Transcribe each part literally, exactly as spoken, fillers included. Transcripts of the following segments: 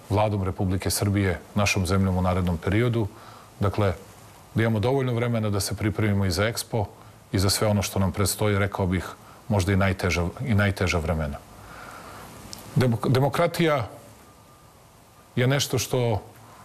Vladom Republike Srbije, našom zemljom u narednom periodu. Dakle, da imamo dovoljno vremena da se pripremimo i za Expo i za sve ono što nam predstoji, rekao bih, možda i najteža, i najteža vremena. Demokratija je nešto što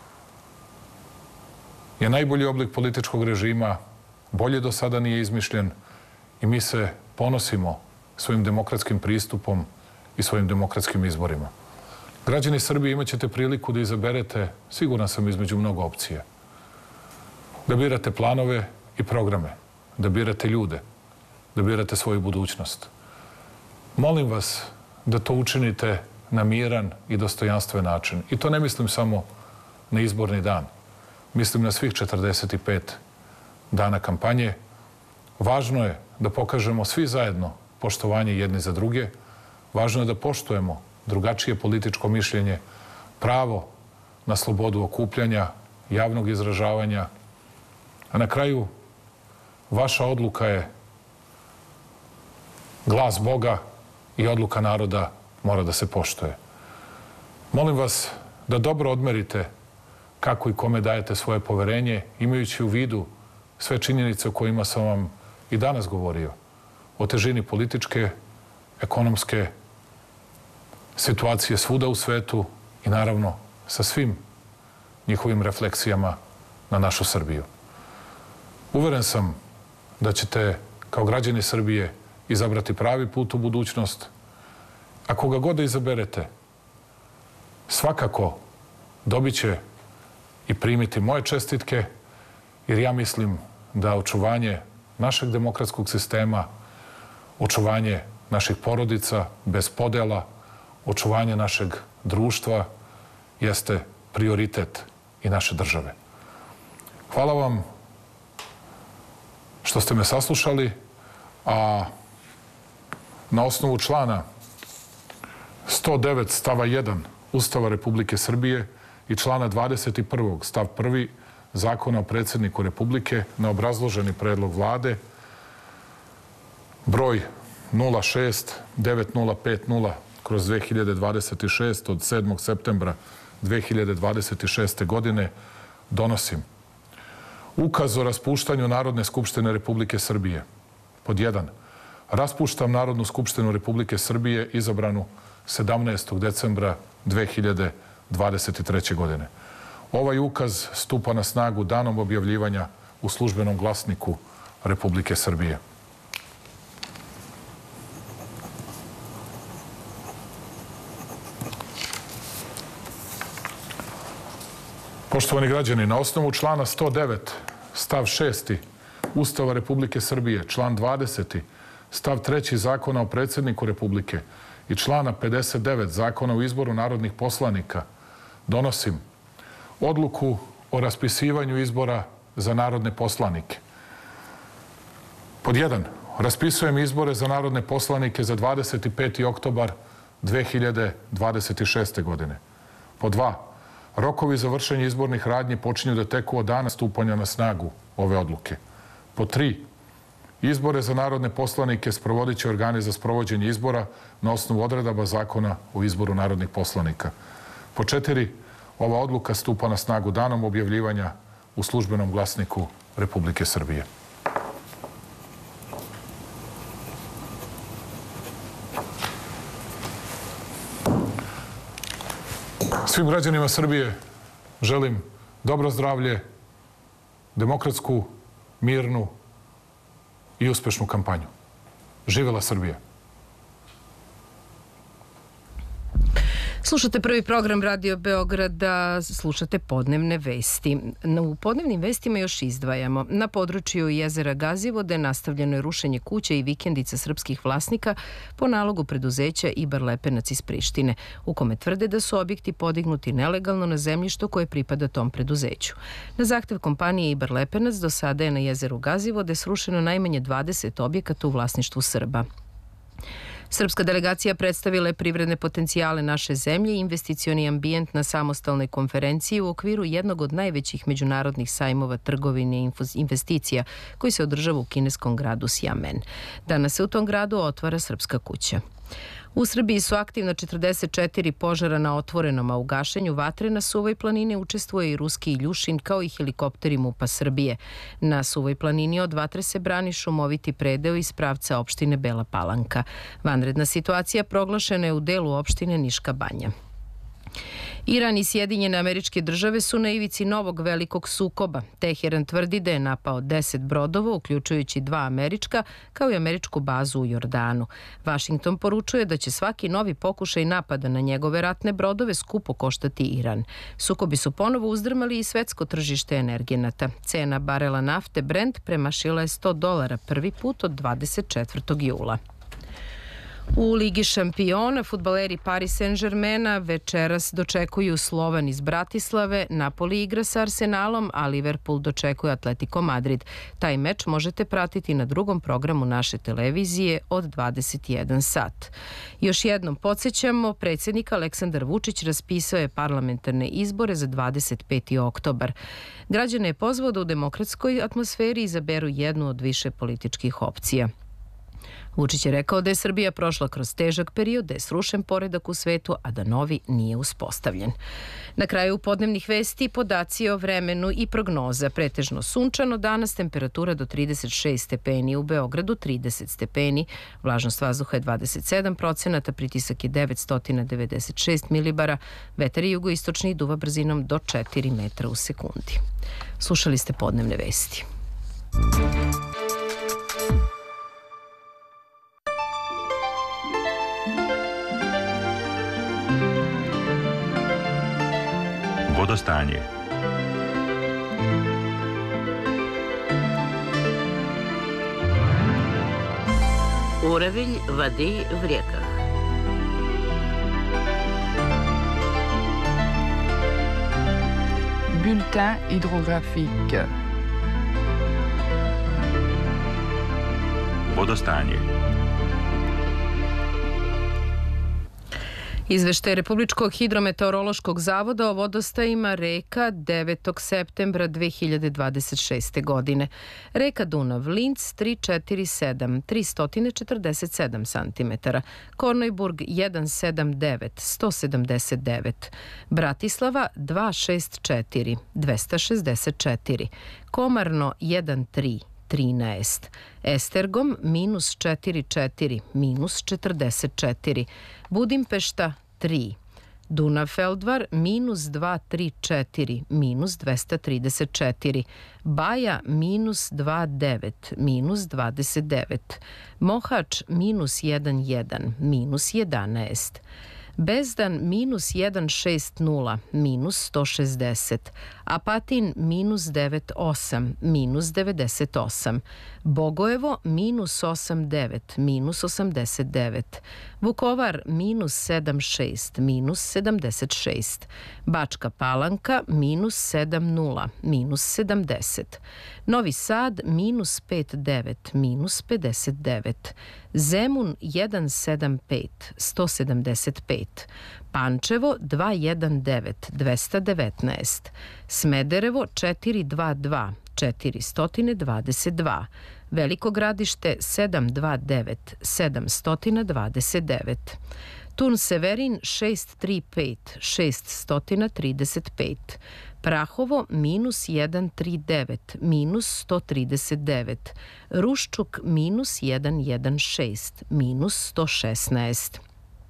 je najbolji oblik političkog režima, bolje do sada nije izmišljen i mi se ponosimo svojim demokratskim pristupom i svojim demokratskim izborima. Građani Srbije imat ćete priliku da izaberete, siguran sam, između mnogo opcije. Da birate planove i programe, da birate ljude, da birate svoju budućnost. Molim vas da to učinite na miran i dostojanstven način. I to ne mislim samo na izborni dan. Mislim na svih četrdeset pet dana kampanje. Važno je da pokažemo svi zajedno poštovanje jedni za druge. Važno je da poštujemo drugačije političko mišljenje, pravo na slobodu okupljanja, javnog izražavanja. A na kraju, vaša odluka je glas Boga i odluka naroda mora da se poštuje. Molim vas da dobro odmerite kako i kome dajete svoje poverenje, imajući u vidu sve činjenice o kojima sam vam i danas govorio. O težini političke, ekonomske situacije svuda u svetu i naravno sa svim njihovim refleksijama na našu Srbiju. Uveren sam da ćete kao građani Srbije izabrati pravi put u budućnost. A koga god da izaberete, svakako dobit će i primiti moje čestitke, jer ja mislim da očuvanje našeg demokratskog sistema, očuvanje naših porodica bez podela, očuvanje našeg društva jeste prioritet i naše države. Hvala vam što ste me saslušali, a na osnovu člana sto devet stava jedan Ustava Republike Srbije i člana dvadeset prvog stav prvi Zakona o predsjedniku Republike na obrazloženi predlog Vlade broj nula šest devet nula pet nula kroz dve hiljade dvadeset šest od sedmog septembra dve hiljade dvadeset šeste. godine donosim Ukaz o raspuštanju Narodne skupštine Republike Srbije. Pod jedan. Raspuštam Narodnu skupštinu Republike Srbije izabranu sedamnaestog decembra dve hiljade dvadeset treće. godine. Ovaj ukaz stupa na snagu danom objavljivanja u službenom glasniku Republike Srbije. Poštovani građani, na osnovu člana sto devet stav šesti Ustava Republike Srbije, član dvadeseti stav treći Zakona o predsjedniku Republike i člana pedeset devet Zakona o izboru narodnih poslanika donosim odluku o raspisivanju izbora za narodne poslanike. Pod jedan. Raspisujem izbore za narodne poslanike za dvadeset peti oktobar dve hiljade dvadeset šeste. godine. Pod dva. Rokovi za vršenje izbornih radnji počinju da teku od dana stupanja na snagu ove odluke. Pod tri. Izbore za narodne poslanike sprovodit će organi za sprovođenje izbora na osnovu odredaba Zakona o izboru narodnih poslanika. Pod četiri. Ova odluka stupa na snagu danom objavljivanja u službenom glasniku Republike Srbije. Svim građanima Srbije želim dobro zdravlje, demokratsku, mirnu i uspešnu kampanju. Živela Srbija! Slušate prvi program Radio Beograda, slušate podnevne vesti. U podnevnim vestima još izdvajamo. Na području jezera Gazivode nastavljeno je rušenje kuća i vikendica srpskih vlasnika po nalogu preduzeća Ibar Lepenac iz Prištine, u kome tvrde da su objekti podignuti nelegalno na zemljištu koje pripada tom preduzeću. Na zahtev kompanije Ibar Lepenac do sada je na jezeru Gazivode srušeno najmanje dvadeset objekata u vlasništvu Srba. Srpska delegacija predstavila je privredne potencijale naše zemlje i investicioni ambijent na samostalnoj konferenciji u okviru jednog od najvećih međunarodnih sajmova trgovine i investicija koji se održava u kineskom gradu Xiamen. Danas se u tom gradu otvara Srpska kuća. U Srbiji su aktivna četrdeset četiri požara na otvorenom, a u gašenju vatre na Suvoj planini učestvuje i ruski Iljušin kao i helikopteri MUP-a Srbije. Na Suvoj planini od vatre se brani šumoviti predeo iz pravca opštine Bela Palanka. Vanredna situacija proglašena je u delu opštine Niška Banja. Iran i Sjedinjene Američke Države su na ivici novog velikog sukoba. Teheran tvrdi da je napao deset brodova, uključujući dva američka, kao i američku bazu u Jordanu. Vašington poručuje da će svaki novi pokušaj napada na njegove ratne brodove skupo koštati Iran. Sukobi su ponovo uzdrmali i svetsko tržište energenata. Cena barela nafte Brent premašila je sto dolara prvi put od dvadeset četvrtog jula. U Ligi šampiona fudbaleri Paris Saint-Germaina večeras dočekuju Slovan iz Bratislave, Napoli igra sa Arsenalom, a Liverpool dočekuje Atletico Madrid. Taj meč možete pratiti na drugom programu naše televizije od dvadeset jedan sat. Još jednom podsjećamo, predsjednik Aleksandar Vučić raspisao je parlamentarne izbore za dvadeset peti oktobar. Građane je pozvao da u demokratskoj atmosferi izaberu jednu od više političkih opcija. Vučić je rekao da je Srbija prošla kroz težak period, da je srušen poredak u svetu, a da novi nije uspostavljen. Na kraju podnevnih vesti podaci o vremenu i prognoza. Pretežno sunčano, danas temperatura do trideset šest stepeni, u Beogradu trideset stepeni, vlažnost vazduha je dvadeset sedam procenata, pritisak je devetsto devedeset šest milibara, vetar je jugoistočni i duva brzinom do četiri metra u sekundi. Slušali ste podnevne vesti. Vodostanje. Уровень воды в реках. Bulletin hydrographique. Vodostanje. Izveštaj Republičkog hidrometeorološkog zavoda o vodostajima reka devetog septembra dve hiljade dvadeset šeste. godine. Reka Dunav Linc tri četiri sedam, tristo četrdeset sedam centimetara. Kornojburg jedan sedam devet, sto sedamdeset devet. Bratislava dva šest četiri, dvesta šezdeset četiri. Komarno jedan tri, trinaest. Estergom minus četiri četiri, minus četrdeset četiri. Budimpešta tri. Dunav-Feldvar minus dva tri četiri, minus dvesta trideset četiri. Baja minus dva devet, minus dvadeset devet. Mohač minus jedan jedan, minus jedanaest. Bezdan minus jedan šest nula, minus sto šezdeset. Apatin minus devet osam, minus devedeset osam. Bogojevo minus osam devet, minus osamdeset devet. Vukovar minus sedam šest, minus sedamdeset šest. Bačka Palanka minus sedam nula, minus sedamdeset. Novi Sad minus pet devet, minus pedeset devet. Zemun jedan sedam pet, sto sedamdeset pet. Pančevo dva jedan devet, dvesta devetnaest. Smederevo četiri dva dva, četiristo dvadeset dva. Veliko Gradište sedam dva devet, sedamsto dvadeset devet. Tun Severin šest tri pet, šeststo trideset pet. Prahovo minus jedan tri devet, minus sto trideset devet. Ruščuk minus jedan jedan šest, minus sto šesnaest.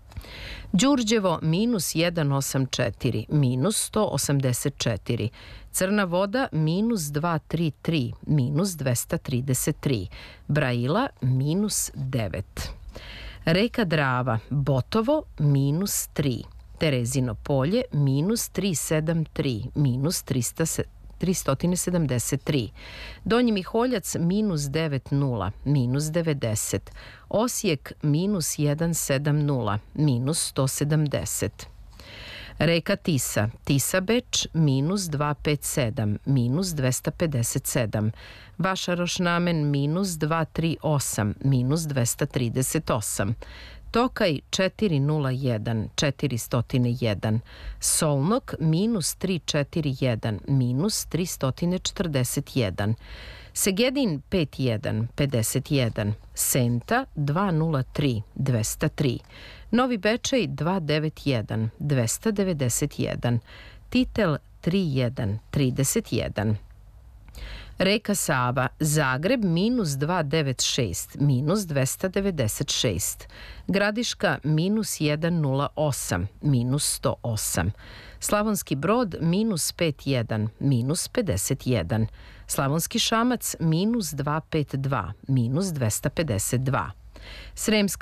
Đurđevo minus jedan osam četiri, minus sto osamdeset četiri. Crna Voda minus dva tri tri, minus dvesta trideset tri. Braila minus devet. Reka Drava, Botovo minus tri. Terezino Polje minus tri sedam tri, minus tristo sedamdeset tri. Donji Miholjac minus devet nula, minus devedeset. Osijek minus jedan sedam nula, minus sto sedamdeset. Reka Tisa, Tisa Beč minus dva pet sedam, minus dvesta pedeset sedam. Vašaroš Namen minus dva tri osam, minus dvesta trideset osam. Tokaj četiri nula jedan, četiristo jedan. Solnok minus tri četiri jedan, minus tristo četrdeset jedan. Segedin pet jedan pedeset jedan, Senta dva nula tri dvesta tri, Novi Bečej dva devet jedan dvesta devedeset jedan, Titel tri jedan trideset jedan. Reka Sava, Zagreb minus dva devet šest, minus dvesta devedeset šest. Gradiška minus jedan nula osam, minus sto osam. Slavonski Brod minus pet jedan, minus pedeset jedan. Slavonski Šamac minus dva pet dva, minus dvesta pedeset dva. Sremska